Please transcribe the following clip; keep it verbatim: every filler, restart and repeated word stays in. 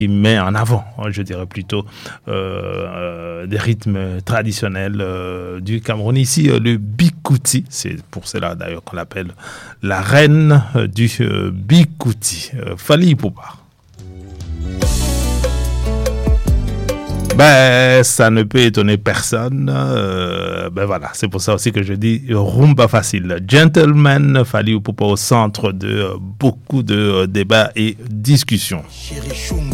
il met en avant, je dirais plutôt, euh, euh, des rythmes traditionnels euh, du Cameroun. Ici, euh, le bikouti, c'est pour cela d'ailleurs qu'on l'appelle la reine euh, du euh, bikouti. Euh, Fally Ipupa. Ben, ça ne peut étonner personne. Euh, ben voilà, c'est pour ça aussi que je dis rumba facile. Gentleman, Fally Ipupa au centre de euh, beaucoup de euh, débats et discussions.